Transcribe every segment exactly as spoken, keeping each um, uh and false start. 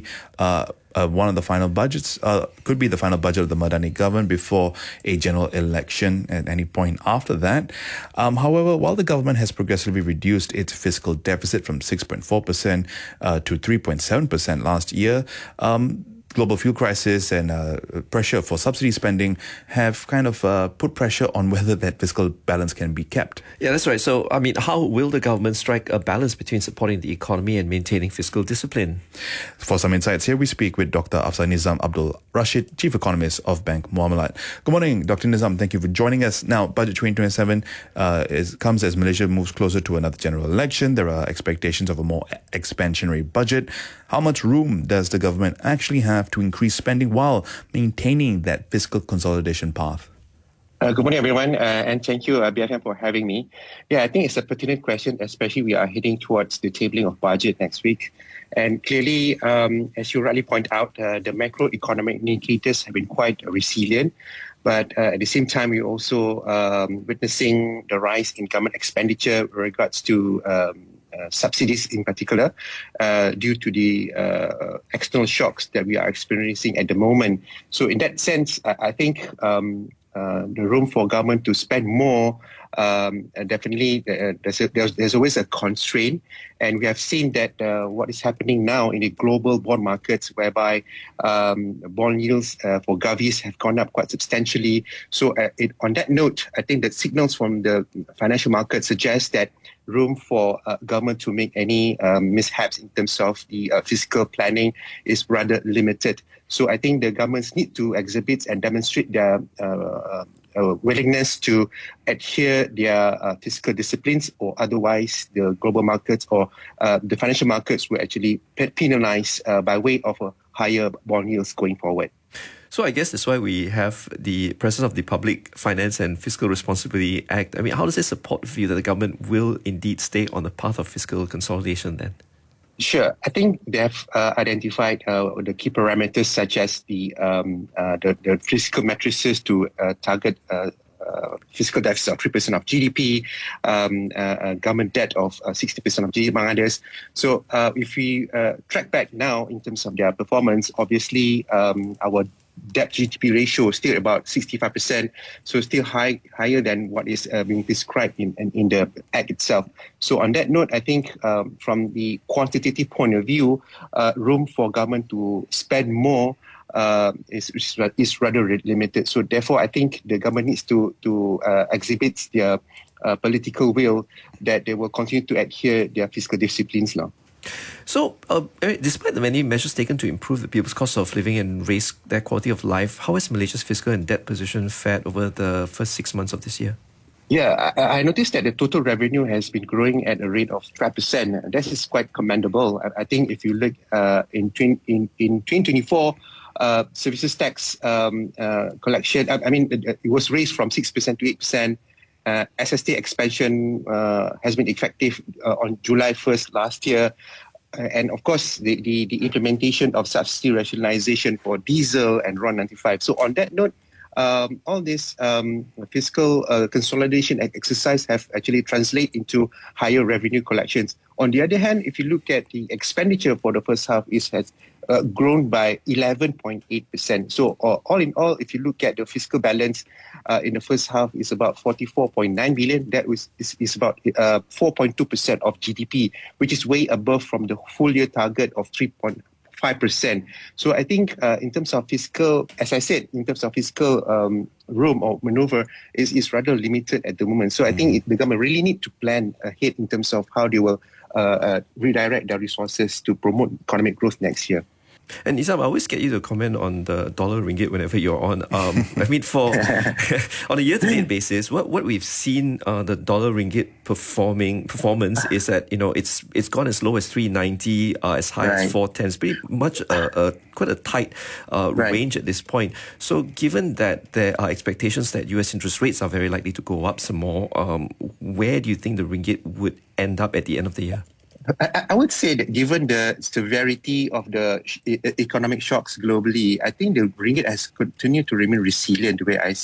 uh, uh, one of the final budgets, uh, could be the final budget of the Madani government before a general election at any point after that. Um, however, while the government has progressively reduced its fiscal deficit from six point four percent uh, to three point seven percent last year, um, global fuel crisis and uh, pressure for subsidy spending have kind of uh, put pressure on whether that fiscal balance can be kept. Yeah, that's right. So, I mean, how will the government strike a balance between supporting the economy and maintaining fiscal discipline? For some insights here, we speak with Doctor Afzal Nizam Abdul Rashid, Chief Economist of Bank Muamalat. Good morning, Doctor Nizam. Thank you for joining us. Now, Budget twenty twenty-seven uh, is, comes as Malaysia moves closer to another general election. There are expectations of a more expansionary budget. How much room does the government actually have to increase spending while maintaining that fiscal consolidation path? Uh, good morning, everyone, uh, and thank you, uh, B F M, for having me. Yeah, I think it's a pertinent question, especially we are heading towards the tabling of budget next week. And clearly, um, as you rightly point out, uh, the macroeconomic indicators have been quite resilient. But uh, at the same time, we're also um, witnessing the rise in government expenditure with regards to um, uh, subsidies in particular, uh, due to the uh, external shocks that we are experiencing at the moment. So in that sense, I, I think um, uh, the room for government to spend more, um, uh, definitely uh, there's, a, there's, there's always a constraint. And we have seen that uh, what is happening now in the global bond markets, whereby um, bond yields uh, for govies have gone up quite substantially. So uh, it, on that note, I think that signals from the financial market suggest that room for uh, government to make any um, mishaps in terms of the uh, fiscal planning is rather limited. So I think the governments need to exhibit and demonstrate their uh, uh, willingness to adhere their uh, fiscal disciplines, or otherwise the global markets or uh, the financial markets will actually penalize uh, by way of a higher bond yields going forward. So I guess that's why we have the presence of the Public Finance and Fiscal Responsibility Act. I mean, how does it support the view that the government will indeed stay on the path of fiscal consolidation then? Sure. I think they have uh, identified uh, the key parameters such as the um, uh, the, the fiscal matrices to uh, target uh, uh, fiscal deficit of three percent of G D P, um, uh, uh, government debt of uh, sixty percent of G D P, among others. So uh, if we uh, track back now in terms of their performance, obviously um, our debt G D P ratio is still about sixty-five percent, so still high, higher than what is uh, being described in, in, in the Act itself. So on that note, I think um, from the quantitative point of view, uh, room for government to spend more uh, is, is rather limited. So therefore, I think the government needs to, to uh, exhibit their uh, political will that they will continue to adhere their fiscal disciplines now. So, uh, despite the many measures taken to improve the people's cost of living and raise their quality of life, how has Malaysia's fiscal and debt position fared over the first six months of this year? Yeah, I, I noticed that the total revenue has been growing at a rate of twelve percent. That is quite commendable. I, I think if you look uh, in, in, in twenty twenty-four, uh, services tax um, uh, collection, I, I mean, it, it was raised from six percent to eight percent. Uh, S S T expansion uh, has been effective uh, on July first last year. Uh, and of course, the, the, the implementation of subsidy rationalization for diesel and R O N ninety-five. So on that note, um, all this um, fiscal uh, consolidation exercise have actually translated into higher revenue collections. On the other hand, if you look at the expenditure for the first half, it has uh, grown by eleven point eight percent. So uh, all in all, if you look at the fiscal balance uh, in the first half, is about forty-four point nine billion. That was, is, is about uh, four point two percent of G D P, which is way above from the full year target of three point five percent. So I think uh, in terms of fiscal, as I said, in terms of fiscal um, room or maneuver is, is rather limited at the moment. So I think it, the government really need to plan ahead in terms of how they will uh, uh, redirect their resources to promote economic growth next year. And Nizam, I always get you to comment on the dollar ringgit whenever you're on. Um, I mean, for on a year-to-date basis, what, what we've seen uh, the dollar ringgit performing performance is that, you know, it's it's gone as low as three ninety, uh, as high right. as four ten. It's pretty much a, a quite a tight uh, right. range at this point. So, given that there are expectations that U S interest rates are very likely to go up some more, um, where do you think the ringgit would end up at the end of the year? I, I would say that given the severity of the economic shocks globally, I think the ringgit has continued to remain resilient the way I see it.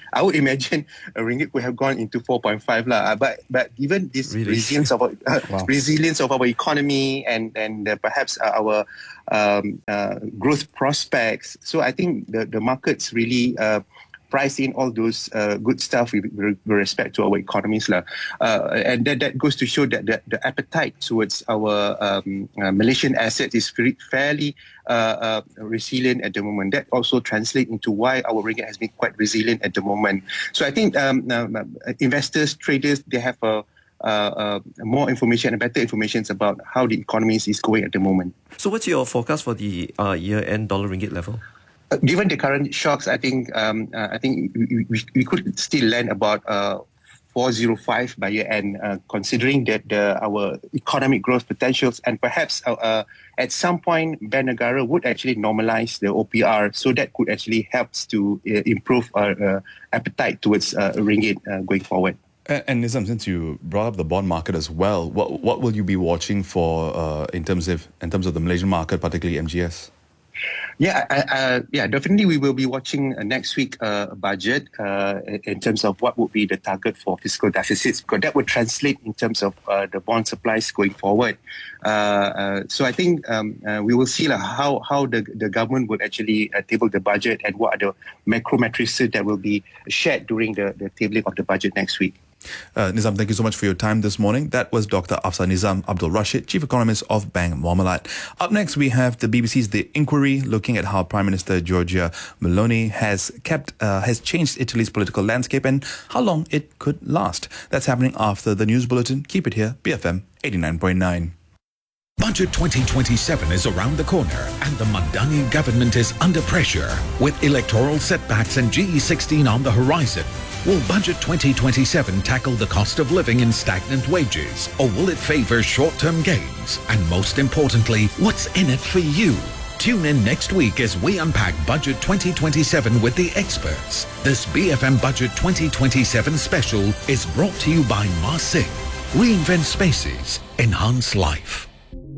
I would imagine a ringgit could have gone into four point five lah. But but given this Really? resilience of our, uh, Wow. resilience of our economy and and uh, perhaps uh, our um, uh, growth prospects, so I think the the markets really Uh, price in all those uh, good stuff with, with respect to our economies. Uh, and that, that goes to show that the, the appetite towards our um, uh, Malaysian assets is very, fairly uh, uh, resilient at the moment. That also translates into why our ringgit has been quite resilient at the moment. So I think um, uh, investors, traders, they have a Uh, uh, more information and better information about how the economy is going at the moment. So what's your forecast for the uh, year-end dollar ringgit level? Uh, given the current shocks, I think um, uh, I think we, we, we could still land about uh, four oh five by year end, uh, considering that the, our economic growth potentials and perhaps uh, uh, at some point Bank Negara would actually normalize the O P R, so that could actually help to uh, improve our uh, appetite towards uh, ringgit uh, going forward. And, and Nizam, since you brought up the bond market as well, what what will you be watching for uh, in terms of in terms of the Malaysian market, particularly M G S? Yeah, uh, uh, yeah, definitely we will be watching uh, next week uh, budget uh, in terms of what would be the target for fiscal deficits, because that would translate in terms of uh, the bond supplies going forward. Uh, uh, so I think um, uh, we will see uh, how how the, the government would actually uh, table the budget and what are the macro metrics that will be shared during the, the tabling of the budget next week. Uh, Nizam, thank you so much for your time this morning. That was Doctor Afsar Nizam Abdul Rashid, Chief Economist of Bank Muamalat. Up next, we have the B B C's The Inquiry, looking at how Prime Minister Giorgia Meloni has kept uh, has changed Italy's political landscape and how long it could last. That's happening after the news bulletin. Keep it here, B F M eighty-nine point nine. Budget twenty twenty-seven is around the corner and the Madani government is under pressure. With electoral setbacks and G E sixteen on the horizon, will Budget twenty twenty-seven tackle the cost of living and stagnant wages, or will it favour short-term gains? And most importantly, what's in it for you? Tune in next week as we unpack Budget twenty twenty-seven with the experts. This B F M Budget twenty twenty-seven special is brought to you by Mars Singh. Reinvent spaces, enhance life.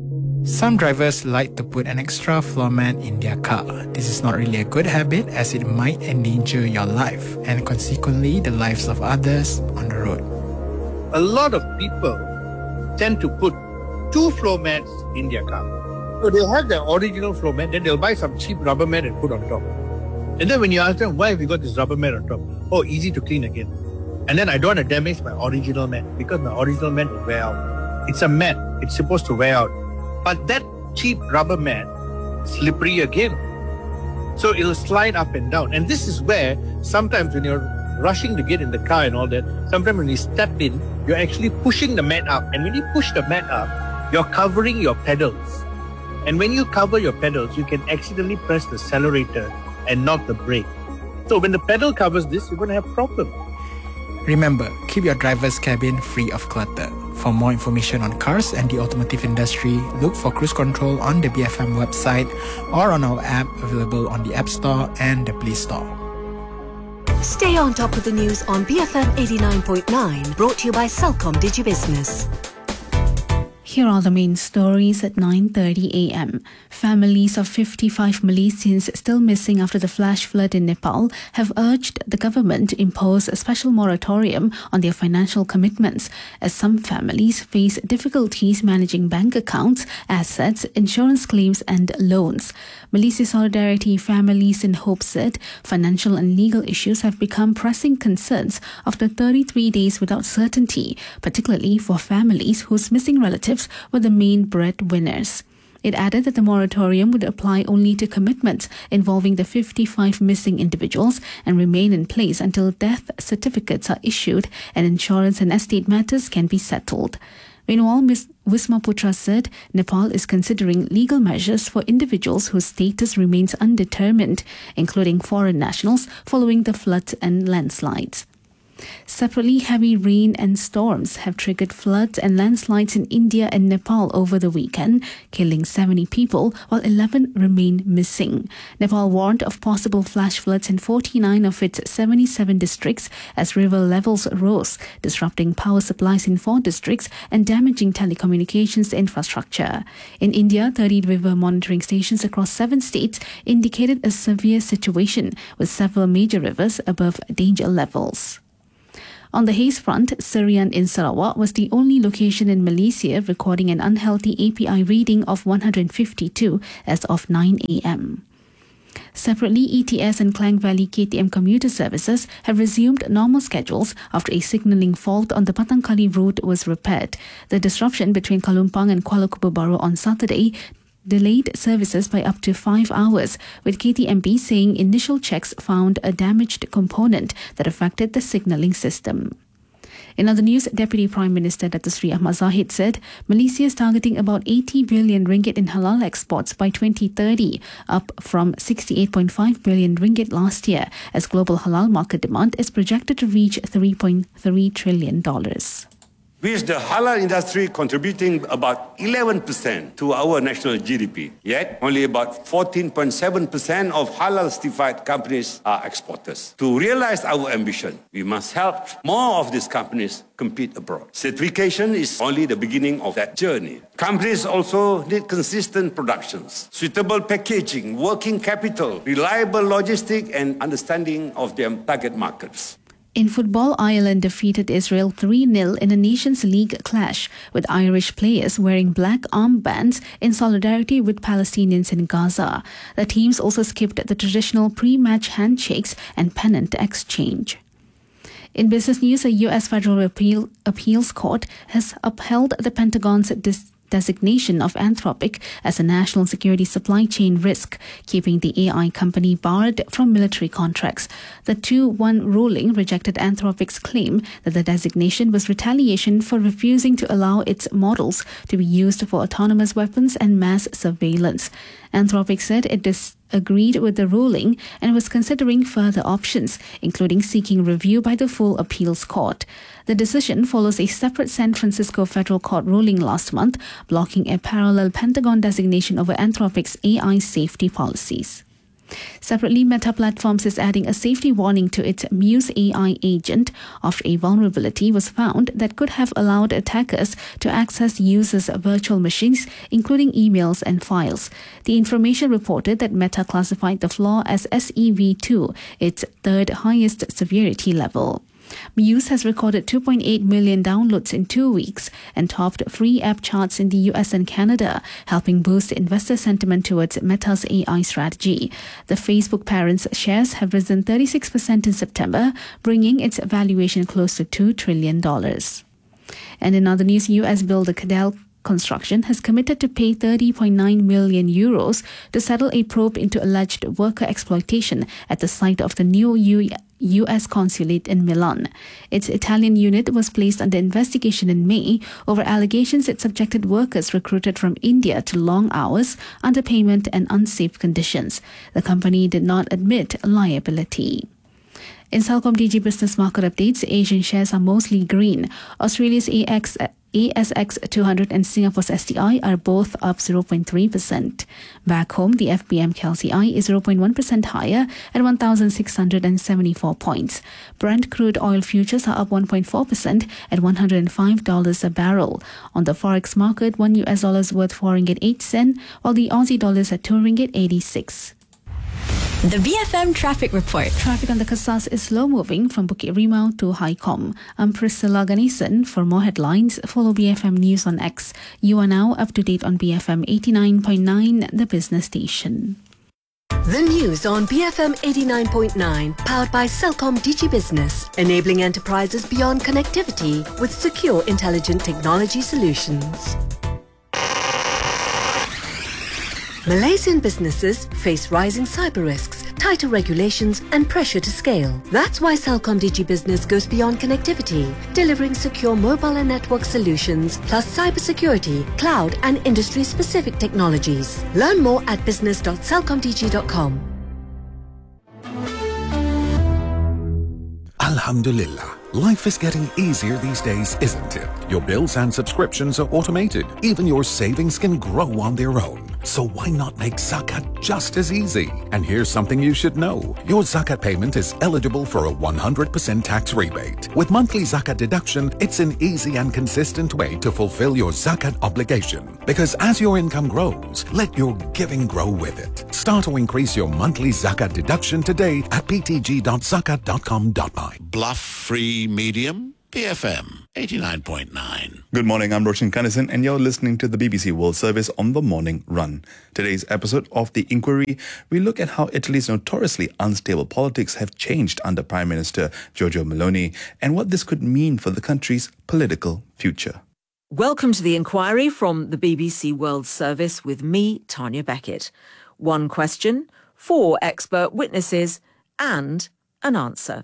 Some drivers like to put an extra floor mat in their car. This is not really a good habit as it might endanger your life and consequently the lives of others on the road. A lot of people tend to put two floor mats in their car. So they'll have their original floor mat, then they'll buy some cheap rubber mat and put on top. And then when you ask them, why have you got this rubber mat on top? Oh, easy to clean again. And then I don't want to damage my original mat because my original mat will wear out. It's a mat. It's supposed to wear out. But that cheap rubber mat, slippery again. So it'll slide up and down. And this is where sometimes when you're rushing to get in the car and all that, sometimes when you step in, you're actually pushing the mat up. And when you push the mat up, you're covering your pedals. And when you cover your pedals, you can accidentally press the accelerator and not the brake. So when the pedal covers this, you're going to have problems. Remember, keep your driver's cabin free of clutter. For more information on cars and the automotive industry, look for Cruise Control on the B F M website or on our app available on the App Store and the Play Store. Stay on top of the news on B F M eighty-nine point nine, brought to you by Celcom DigiBusiness. Here are the main stories at nine thirty a m. Families of fifty-five Malaysians still missing after the flash flood in Nepal have urged the government to impose a special moratorium on their financial commitments, as some families face difficulties managing bank accounts, assets, insurance claims and loans. Malaysia Solidarity Families in Hope said financial and legal issues have become pressing concerns after thirty-three days without certainty, particularly for families whose missing relatives were the main breadwinners. It added that the moratorium would apply only to commitments involving the fifty-five missing individuals and remain in place until death certificates are issued and insurance and estate matters can be settled. Meanwhile, Miz Wisma Putra said Nepal is considering legal measures for individuals whose status remains undetermined, including foreign nationals, following the floods and landslides. Separately, heavy rain and storms have triggered floods and landslides in India and Nepal over the weekend, killing seventy people while eleven remain missing. Nepal warned of possible flash floods in forty-nine of its seventy-seven districts as river levels rose, disrupting power supplies in four districts and damaging telecommunications infrastructure. In India, thirty river monitoring stations across seven states indicated a severe situation, with several major rivers above danger levels. On the haze front, Serian in Sarawak was the only location in Malaysia recording an unhealthy A P I reading of one hundred fifty-two as of nine a.m. Separately, E T S and Klang Valley K T M commuter services have resumed normal schedules after a signalling fault on the Patangkali route was repaired. The disruption between Kalumpang and Kuala Kubu Baru on Saturday delayed services by up to five hours, with K T M P saying initial checks found a damaged component that affected the signalling system. In other news, Deputy Prime Minister Datuk Seri Ahmad Zahid said Malaysia is targeting about eighty billion ringgit in halal exports by twenty thirty, up from sixty-eight point five billion ringgit last year, as global halal market demand is projected to reach three point three trillion dollars. With the halal industry contributing about eleven percent to our national G D P. Yet, only about fourteen point seven percent of halal-certified companies are exporters. To realize our ambition, we must help more of these companies compete abroad. Certification is only the beginning of that journey. Companies also need consistent productions, suitable packaging, working capital, reliable logistics, and understanding of their target markets. In football, Ireland defeated Israel three nil in a Nations League clash, with Irish players wearing black armbands in solidarity with Palestinians in Gaza. The teams also skipped the traditional pre-match handshakes and pennant exchange. In business news, a U S Federal Appeal, Appeals Court has upheld the Pentagon's dis- designation of Anthropic as a national security supply chain risk, keeping the A I company barred from military contracts. The two one ruling rejected Anthropic's claim that the designation was retaliation for refusing to allow its models to be used for autonomous weapons and mass surveillance. Anthropic said it disagreed with the ruling and was considering further options, including seeking review by the full appeals court. The decision follows a separate San Francisco federal court ruling last month, blocking a parallel Pentagon designation over Anthropic's A I safety policies. Separately, Meta Platforms is adding a safety warning to its Muse A I agent after a vulnerability was found that could have allowed attackers to access users' virtual machines, including emails and files. The information reported that Meta classified the flaw as S E V two, its third highest severity level. Muse has recorded two point eight million downloads in two weeks and topped free app charts in the U S and Canada, helping boost investor sentiment towards Meta's A I strategy. The Facebook parent's shares have risen thirty-six percent in September, bringing its valuation close to two trillion dollars. And in other news, U S builder Cadell Construction has committed to pay thirty point nine million euros to settle a probe into alleged worker exploitation at the site of the new U- U.S. consulate in Milan. Its Italian unit was placed under investigation in May over allegations it subjected workers recruited from India to long hours, underpayment and unsafe conditions. The company did not admit liability. In Celcom D G Business Market Updates, Asian shares are mostly green. Australia's A X A S X two hundred and Singapore's S T I are both up zero point three percent. Back home, the F B M K L C I is zero point one percent higher at one thousand six hundred seventy-four points. Brent crude oil futures are up one point four percent at one hundred five dollars a barrel. On the forex market, one U S dollar is worth four ringgit eight cents, while the Aussie dollar is at two ringgit eighty-six. The B F M Traffic Report. Traffic on the Casas is slow moving from Bukit Rimau to Highcom. I'm Priscilla Ganesan. For more headlines, follow B F M News on X. You are now up to date on B F M eighty-nine point nine, the business station. The news on B F M eighty-nine point nine, powered by Celcom D G Business, enabling enterprises beyond connectivity with secure, intelligent technology solutions. Malaysian businesses face rising cyber risks, tighter regulations and pressure to scale. That's why Celcom D G Business goes beyond connectivity, delivering secure mobile and network solutions, plus cybersecurity, cloud and industry-specific technologies. Learn more at business dot celcom d g dot com. Alhamdulillah. Life is getting easier these days, isn't it? Your bills and subscriptions are automated. Even your savings can grow on their own. So why not make Zakat just as easy? And here's something you should know. Your Zakat payment is eligible for a one hundred percent tax rebate. With monthly Zakat deduction, it's an easy and consistent way to fulfill your Zakat obligation. Because as your income grows, let your giving grow with it. Start to increase your monthly Zakat deduction today at p t g dot zakat dot com dot m y. Bluff-free medium, B F M eighty-nine point nine. Good morning, I'm Roshan Kannison and you're listening to the B B C World Service on the Morning Run. Today's episode of The Inquiry, we look at how Italy's notoriously unstable politics have changed under Prime Minister Giorgia Meloni and what this could mean for the country's political future. Welcome to The Inquiry from the B B C World Service with me, Tanya Beckett. One question, four expert witnesses and an answer.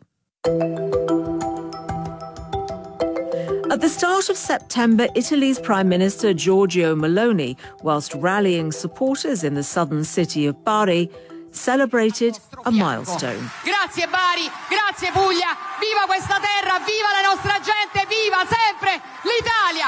At the start of September, Italy's Prime Minister Giorgia Meloni, whilst rallying supporters in the southern city of Bari, celebrated a milestone. Grazie Bari, grazie Puglia, viva questa terra, viva la nostra gente, viva sempre l'Italia!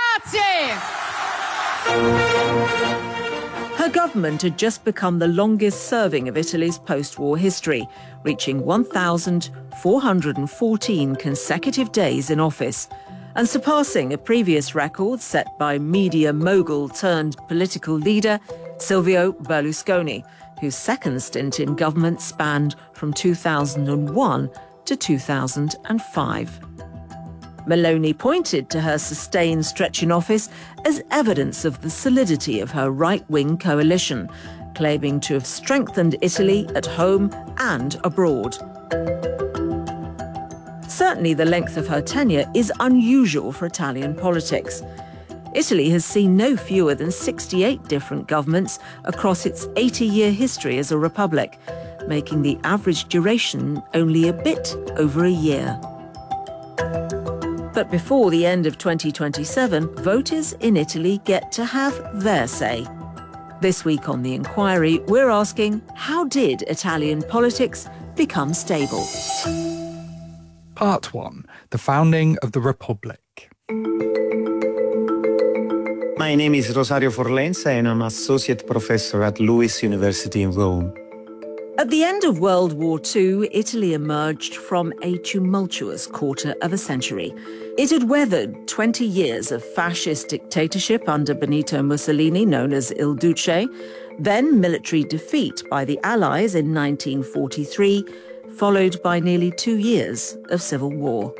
Grazie! Her government had just become the longest serving of Italy's post-war history, reaching one thousand four hundred fourteen consecutive days in office, and surpassing a previous record set by media mogul turned political leader Silvio Berlusconi, whose second stint in government spanned from two thousand one to two thousand five. Meloni pointed to her sustained stretch in office as evidence of the solidity of her right-wing coalition, claiming to have strengthened Italy at home and abroad. Certainly the length of her tenure is unusual for Italian politics. Italy has seen no fewer than sixty-eight different governments across its eighty-year history as a republic, making the average duration only a bit over a year. But before the end of twenty twenty-seven, voters in Italy get to have their say. This week on The Inquiry, we're asking, how did Italian politics become stable? Part one. The founding of the Republic. My name is Rosario Forlenza and I'm Associate Professor at Lewis University in Rome. At the end of World War Two, Italy emerged from a tumultuous quarter of a century. It had weathered twenty years of fascist dictatorship under Benito Mussolini, known as Il Duce, then military defeat by the Allies in nineteen forty-three, followed by nearly two years of civil war.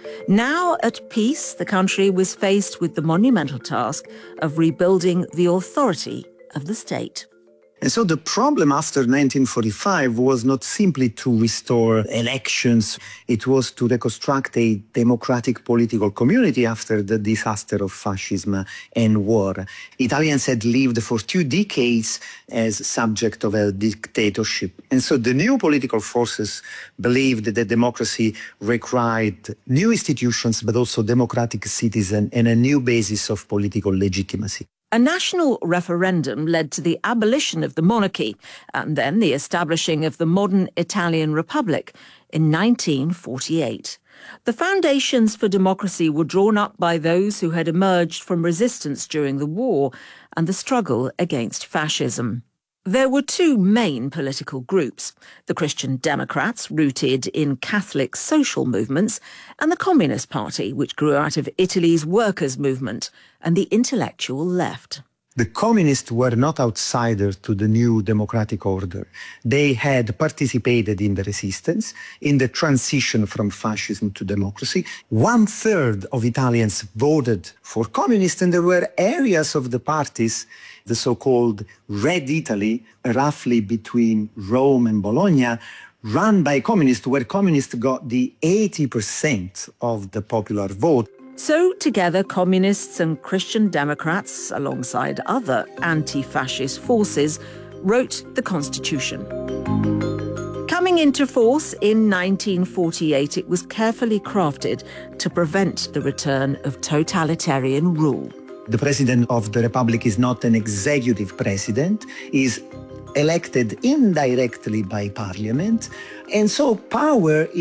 Now at peace, the country was faced with the monumental task of rebuilding the authority of the state. And so the problem after nineteen forty-five was not simply to restore elections, it was to reconstruct a democratic political community after the disaster of fascism and war. Italians had lived for two decades as subject of a dictatorship. And so the new political forces believed that democracy required new institutions, but also democratic citizens and a new basis of political legitimacy. A national referendum led to the abolition of the monarchy and then the establishing of the modern Italian Republic in nineteen forty-eight. The foundations for democracy were drawn up by those who had emerged from resistance during the war and the struggle against fascism. There were two main political groups, the Christian Democrats, rooted in Catholic social movements, and the Communist Party, which grew out of Italy's workers' movement, and the intellectual left. The communists were not outsiders to the new democratic order. They had participated in the resistance, in the transition from fascism to democracy. One third of Italians voted for communists, and there were areas of the parties, the so-called Red Italy, roughly between Rome and Bologna, run by communists, where communists got the eighty percent of the popular vote. So together, communists and Christian Democrats, alongside other anti-fascist forces, wrote the Constitution. Coming into force in nineteen forty-eight, it was carefully crafted to prevent the return of totalitarian rule. The President of the Republic is not an executive president, is elected indirectly by Parliament, and so power is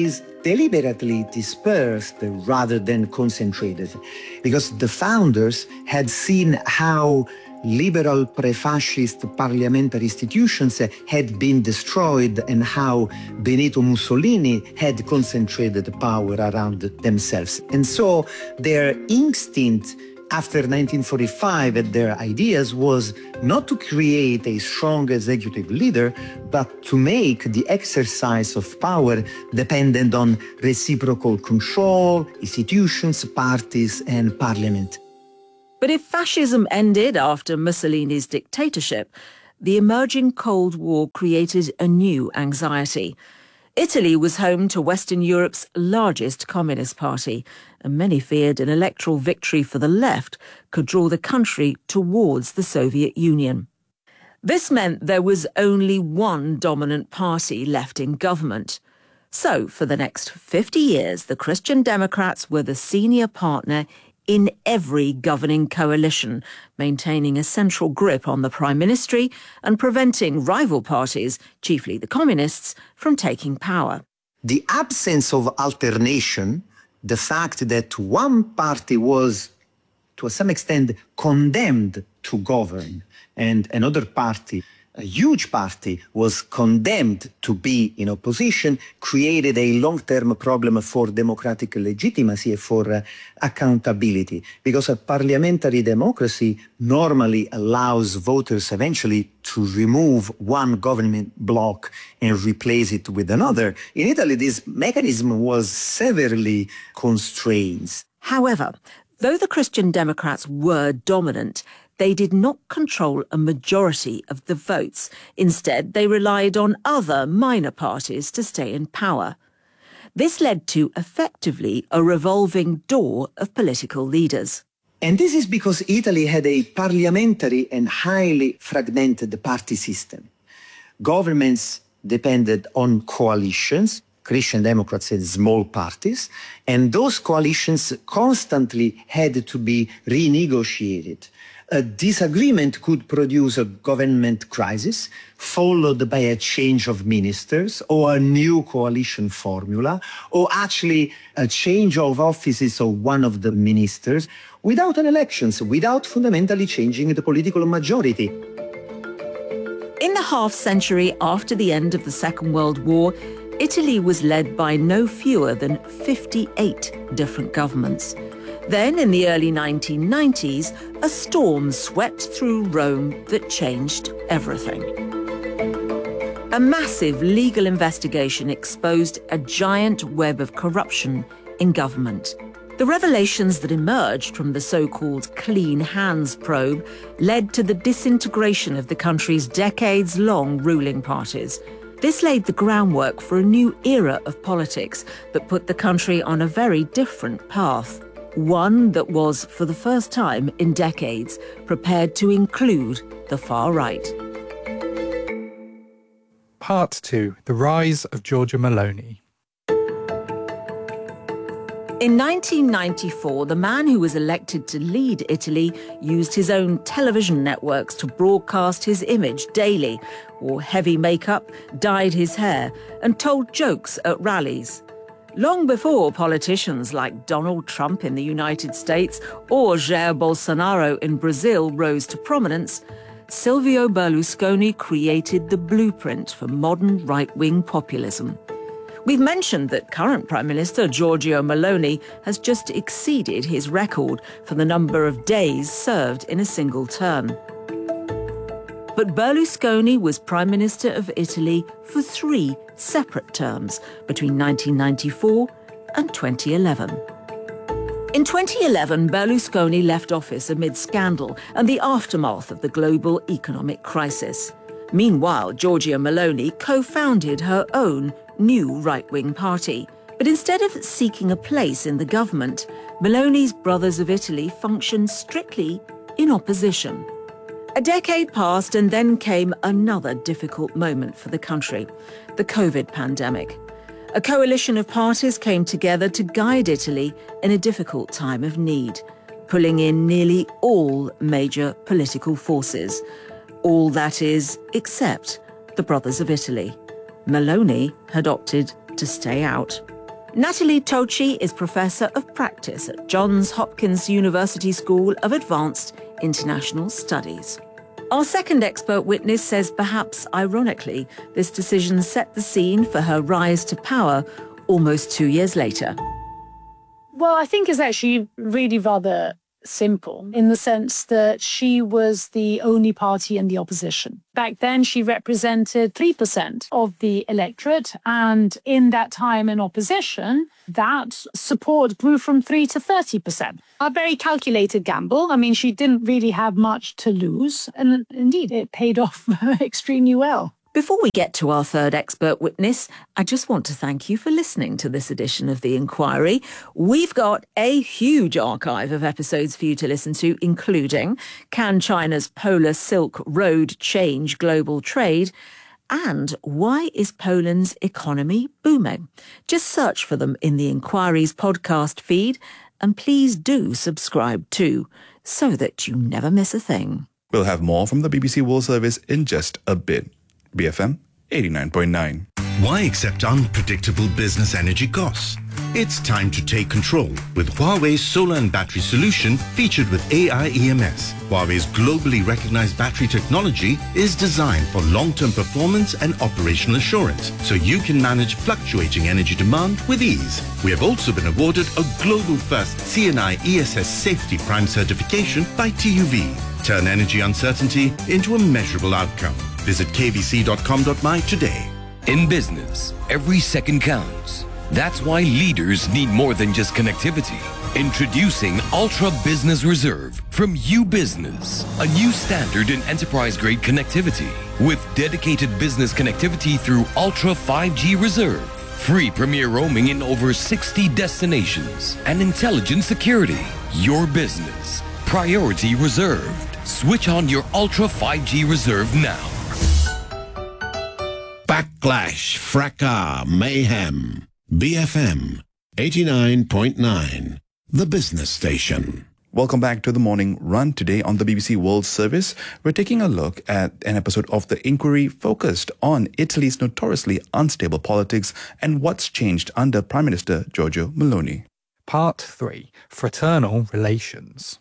deliberately dispersed rather than concentrated, because the founders had seen how liberal pre-fascist parliamentary institutions had been destroyed and how Benito Mussolini had concentrated power around themselves. And so their instinct after nineteen forty-five and their ideas was not to create a strong executive leader, but to make the exercise of power dependent on reciprocal control, institutions, parties, and parliament. But if fascism ended after Mussolini's dictatorship, the emerging Cold War created a new anxiety. Italy was home to Western Europe's largest communist party, and many feared an electoral victory for the left could draw the country towards the Soviet Union. This meant there was only one dominant party left in government. So, for the next fifty years, the Christian Democrats were the senior partner in every governing coalition, maintaining a central grip on the prime ministry and preventing rival parties, chiefly the communists, from taking power. The absence of alternation, the fact that one party was, to some extent, condemned to govern, and another party, a huge party, was condemned to be in opposition, created a long-term problem for democratic legitimacy and for uh, accountability. Because a parliamentary democracy normally allows voters eventually to remove one government bloc and replace it with another. In Italy, this mechanism was severely constrained. However, though the Christian Democrats were dominant, they did not control a majority of the votes. Instead, they relied on other minor parties to stay in power. This led to, effectively, a revolving door of political leaders. And this is because Italy had a parliamentary and highly fragmented party system. Governments depended on coalitions, Christian Democrats had small parties, and those coalitions constantly had to be renegotiated. A disagreement could produce a government crisis, followed by a change of ministers, or a new coalition formula, or actually a change of offices of one of the ministers, without an elections, without fundamentally changing the political majority. In the half-century after the end of the Second World War, Italy was led by no fewer than fifty-eight different governments. Then, in the early nineteen nineties, a storm swept through Rome that changed everything. A massive legal investigation exposed a giant web of corruption in government. The revelations that emerged from the so-called Clean Hands probe led to the disintegration of the country's decades-long ruling parties. This laid the groundwork for a new era of politics that put the country on a very different path. One that was, for the first time in decades, prepared to include the far right. Part two, The Rise of Giorgia Meloni. In nineteen ninety-four, the man who was elected to lead Italy used his own television networks to broadcast his image daily, wore heavy makeup, dyed his hair, and told jokes at rallies. Long before politicians like Donald Trump in the United States or Jair Bolsonaro in Brazil rose to prominence, Silvio Berlusconi created the blueprint for modern right-wing populism. We've mentioned that current Prime Minister Giorgia Meloni has just exceeded his record for the number of days served in a single term. But Berlusconi was Prime Minister of Italy for three separate terms between nineteen ninety-four and twenty eleven. In twenty eleven, Berlusconi left office amid scandal and the aftermath of the global economic crisis. Meanwhile, Giorgia Meloni co-founded her own new right-wing party. But instead of seeking a place in the government, Meloni's Brothers of Italy functioned strictly in opposition. A decade passed and then came another difficult moment for the country, the COVID pandemic. A coalition of parties came together to guide Italy in a difficult time of need, pulling in nearly all major political forces. All, that is, except the Brothers of Italy. Meloni had opted to stay out. Natalie Toci is Professor of Practice at Johns Hopkins University School of Advanced International Studies. Our second expert witness says perhaps ironically, this decision set the scene for her rise to power almost two years later. Well, I think it's actually really rather simple in the sense that she was the only party in the opposition. Back then, she represented three percent of the electorate, and in that time in opposition, that support grew from three to thirty percent. A very calculated gamble. I mean, she didn't really have much to lose, and indeed, it paid off extremely well. Before we get to our third expert witness, I just want to thank you for listening to this edition of The Inquiry. We've got a huge archive of episodes for you to listen to, including Can China's Polar Silk Road Change Global Trade? And Why is Poland's Economy Booming? Just search for them in The Inquiry's podcast feed, and please do subscribe too, so that you never miss a thing. We'll have more from the B B C World Service in just a bit. B F M eighty-nine point nine. Why accept unpredictable business energy costs? It's time to take control with Huawei's solar and battery solution featured with A I E M S. Huawei's globally recognized battery technology is designed for long-term performance and operational assurance, so you can manage fluctuating energy demand with ease. We have also been awarded a global first C N I E S S Safety Prime certification by T U V. Turn energy uncertainty into a measurable outcome. Visit k b c dot com dot m y today. In business, every second counts. That's why leaders need more than just connectivity. Introducing Ultra Business Reserve from U-Business, a new standard in enterprise-grade connectivity with dedicated business connectivity through Ultra five G Reserve, free premier roaming in over sixty destinations, and intelligent security. Your business, priority reserved. Switch on your Ultra five G Reserve now. Backlash, fracas, mayhem. B F M eighty-nine point nine, the business station. Welcome back to the Morning Run. Today on the B B C World Service, we're taking a look at an episode of The Inquiry focused on Italy's notoriously unstable politics and what's changed under Prime Minister Giorgia Meloni. Part three, Fraternal Relations.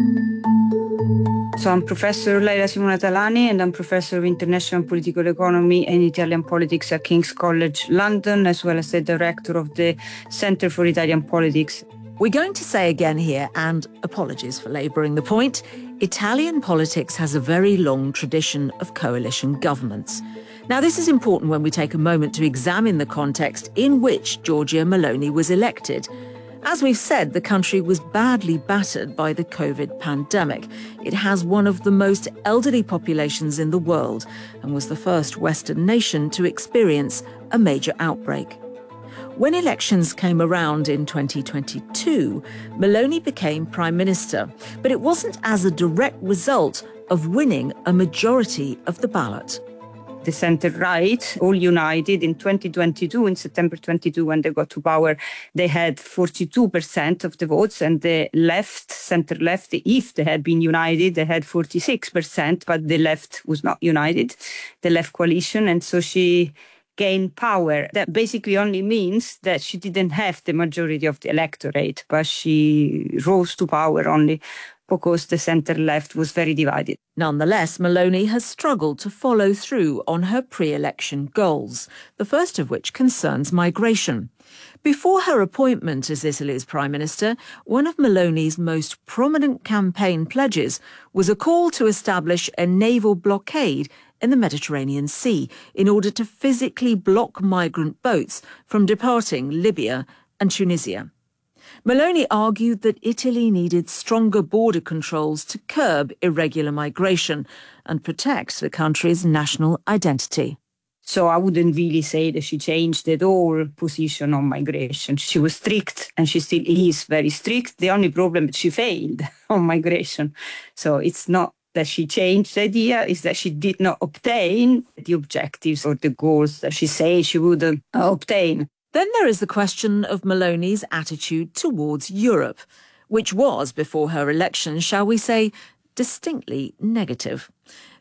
So I'm Professor Laila Simona Talani, and I'm Professor of International Political Economy and Italian Politics at King's College London, as well as the Director of the Centre for Italian Politics. We're going to say again here, and apologies for labouring the point, Italian politics has a very long tradition of coalition governments. Now, this is important when we take a moment to examine the context in which Giorgia Meloni was elected. As we've said, the country was badly battered by the COVID pandemic. It has one of the most elderly populations in the world and was the first Western nation to experience a major outbreak. When elections came around in twenty twenty-two, Meloni became Prime Minister, but it wasn't as a direct result of winning a majority of the ballot. The centre-right, all united in twenty twenty-two, in September twenty-two, when they got to power, they had forty-two percent of the votes, and the left, centre-left, if they had been united, they had forty-six percent, but the left was not united, the left coalition, and so she gained power. That basically only means that she didn't have the majority of the electorate, but she rose to power only because the centre-left was very divided. Nonetheless, Meloni has struggled to follow through on her pre-election goals, the first of which concerns migration. Before her appointment as Italy's Prime Minister, one of Meloni's most prominent campaign pledges was a call to establish a naval blockade in the Mediterranean Sea in order to physically block migrant boats from departing Libya and Tunisia. Meloni argued that Italy needed stronger border controls to curb irregular migration and protect the country's national identity. So I wouldn't really say that she changed at all position on migration. She was strict, and she still is very strict. The only problem is she failed on migration. So it's not that she changed the idea, is that she did not obtain the objectives or the goals that she says she would uh, obtain. Then there is the question of Meloni's attitude towards Europe, which was, before her election, shall we say, distinctly negative.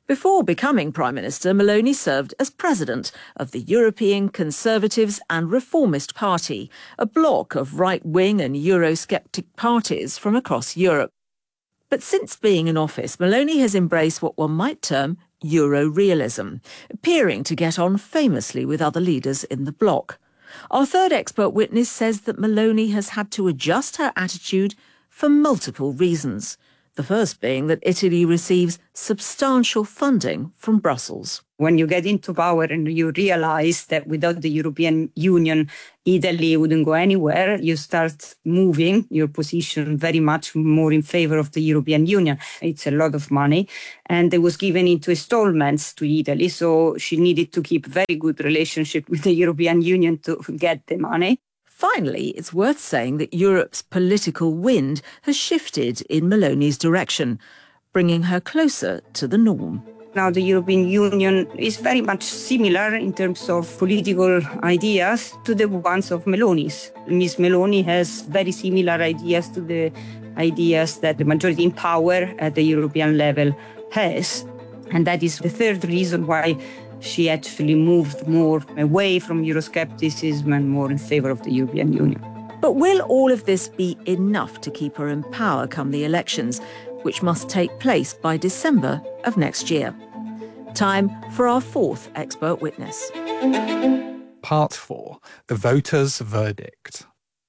Before becoming Prime Minister, Meloni served as president of the European Conservatives and Reformist Party, a bloc of right-wing and Eurosceptic parties from across Europe. But since being in office, Meloni has embraced what one might term Euro-realism, appearing to get on famously with other leaders in the bloc. Our third expert witness says that Meloni has had to adjust her attitude for multiple reasons. The first being that Italy receives substantial funding from Brussels. When you get into power and you realize that without the European Union, Italy wouldn't go anywhere, you start moving your position very much more in favor of the European Union. It's a lot of money, and it was given into installments to Italy, so she needed to keep very good relationship with the European Union to get the money. Finally, it's worth saying that Europe's political wind has shifted in Meloni's direction, bringing her closer to the norm. Now the European Union is very much similar in terms of political ideas to the ones of Meloni's. Miss Meloni has very similar ideas to the ideas that the majority in power at the European level has. And that is the third reason why she actually moved more away from Euroscepticism and more in favor of the European Union. But will all of this be enough to keep her in power come the elections, which must take place by December of next year? Time for our fourth expert witness. Part four, the voters' verdict.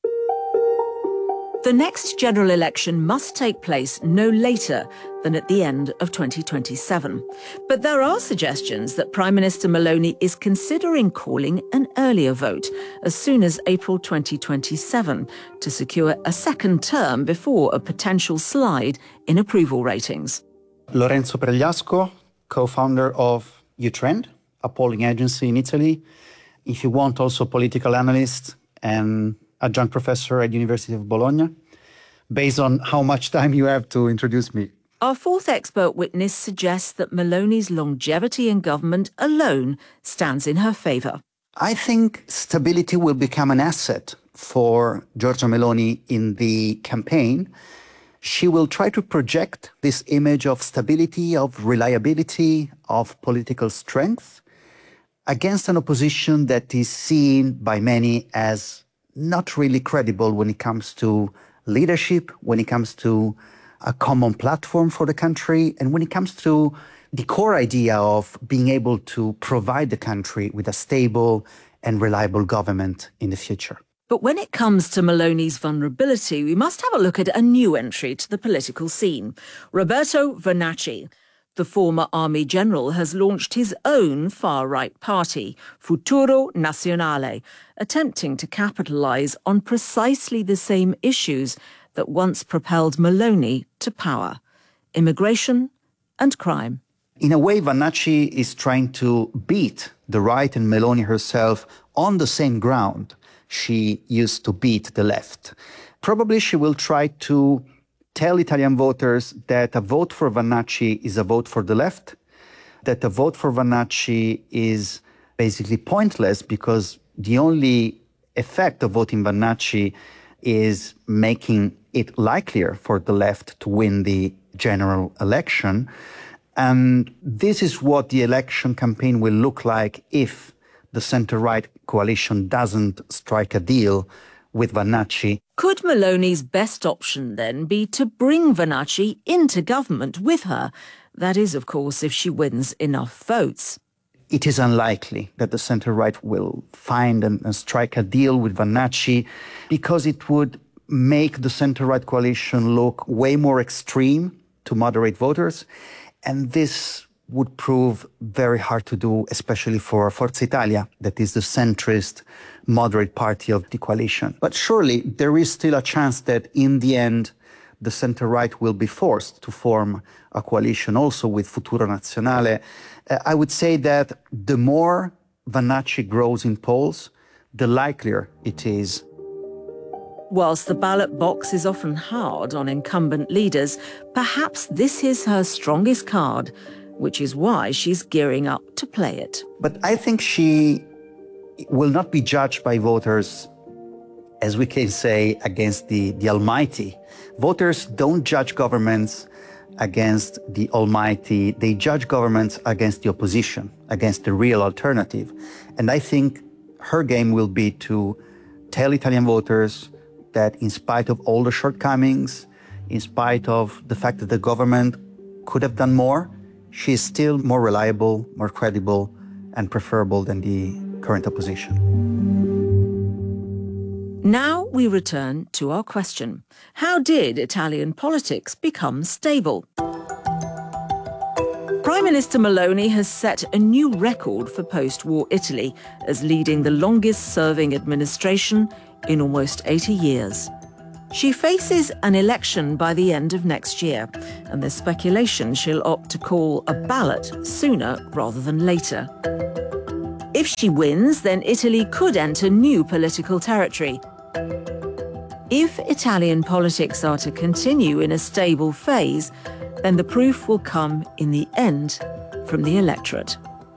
The next general election must take place no later than at the end of twenty twenty-seven. But there are suggestions that Prime Minister Meloni is considering calling an earlier vote as soon as April twenty twenty-seven to secure a second term before a potential slide in approval ratings. Lorenzo Pregliasco, co-founder of Utrend, a polling agency in Italy. If you want, also political analyst and adjunct professor at University of Bologna, based on how much time you have to introduce me. Our fourth expert witness suggests that Meloni's longevity in government alone stands in her favour. I think stability will become an asset for Giorgia Meloni in the campaign. She will try to project this image of stability, of reliability, of political strength against an opposition that is seen by many as not really credible when it comes to leadership, when it comes to a common platform for the country, and when it comes to the core idea of being able to provide the country with a stable and reliable government in the future. But when it comes to Meloni's vulnerability, we must have a look at a new entry to the political scene. Roberto Vannacci, the former army general, has launched his own far-right party, Futuro Nazionale, attempting to capitalise on precisely the same issues that once propelled Meloni to power: immigration and crime. In a way, Vannacci is trying to beat the right and Meloni herself on the same ground she used to beat the left. Probably she will try to tell Italian voters that a vote for Vannacci is a vote for the left, that a vote for Vannacci is basically pointless because the only effect of voting Vannacci is making it likelier for the left to win the general election. And this is what the election campaign will look like if the center-right coalition doesn't strike a deal with Vannacci. Could Meloni's best option then be to bring Vannacci into government with her? That is, of course, if she wins enough votes. It is unlikely that the center-right will find and, and strike a deal with Vannacci because it would make the center-right coalition look way more extreme to moderate voters. And this would prove very hard to do, especially for Forza Italia, that is the centrist, moderate party of the coalition. But surely there is still a chance that in the end, the center-right will be forced to form a coalition also with Futuro Nazionale. Uh, I would say that the more Vannacci grows in polls, the likelier it is. Whilst the ballot box is often hard on incumbent leaders, perhaps this is her strongest card, which is why she's gearing up to play it. But I think she will not be judged by voters, as we can say, against the, the Almighty. Voters don't judge governments against the almighty. They judge governments against the opposition, against the real alternative. And I think her game will be to tell Italian voters that in spite of all the shortcomings, in spite of the fact that the government could have done more, she is still more reliable, more credible, and preferable than the current opposition. Now we return to our question. How did Italian politics become stable? Prime Minister Meloni has set a new record for post-war Italy as leading the longest-serving administration in almost eighty years. She faces an election by the end of next year, and there's speculation she'll opt to call a ballot sooner rather than later. If she wins, then Italy could enter new political territory. If Italian politics are to continue in a stable phase, then the proof will come in the end from the electorate.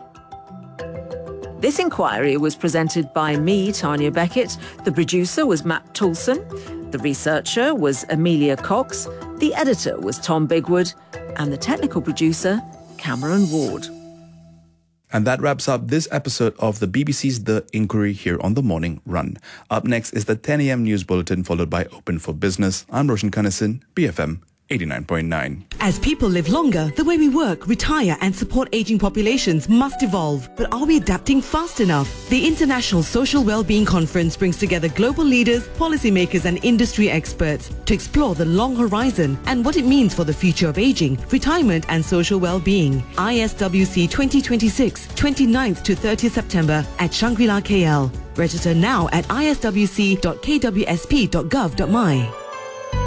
This inquiry was presented by me, Tanya Beckett. The producer was Matt Toulson. The researcher was Amelia Cox. The editor was Tom Bigwood. And the technical producer, Cameron Ward. And that wraps up this episode of the B B C's The Inquiry here on The Morning Run. Up next is the ten a.m. news bulletin, followed by Open for Business. I'm Roshan Kanasan, B F M eighty-nine point nine. As people live longer, the way we work, retire and support aging populations must evolve. But are we adapting fast enough? The International Social Wellbeing Conference brings together global leaders, policymakers and industry experts to explore the long horizon and what it means for the future of aging, retirement and social well-being. I S W C twenty twenty-six, twenty-ninth to thirtieth September at Shangri-La K L. Register now at i s w c dot k w s p dot gov dot m y.